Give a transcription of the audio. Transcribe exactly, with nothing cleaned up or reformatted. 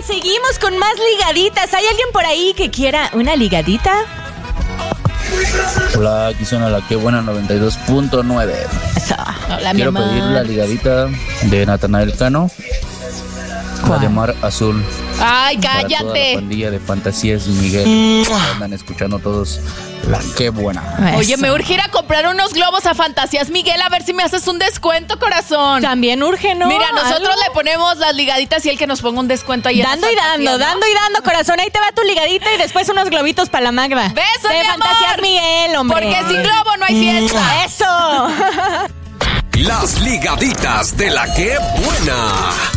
seguimos con más ligaditas. ¿Hay alguien por ahí que quiera una ligadita? Hola, aquí suena la que buena noventa y dos punto nueve. Eso. Hola, Quiero mi amor. pedir la ligadita de Natanael Cano, la de Mar Azul. Ay, Para toda la cállate. pandilla de Fantasías Miguel. Andan escuchando todos la que buena. Oye, me urge ir a comprar unos globos a Fantasías Miguel, a ver si me haces un descuento, corazón. También urge, ¿no? Mira, nosotros ¿Algo? le ponemos las ligaditas y él que nos ponga un descuento ahí en Dando las y dando, fantasías, ¿no? dando y dando, corazón. Ahí te va tu ligadita y después unos globitos para la Magda. ¡Besos, de mi amor! Fantasías Miguel, hombre. Porque sin globo no hay fiesta. ¡Eso! Las ligaditas de la que buena.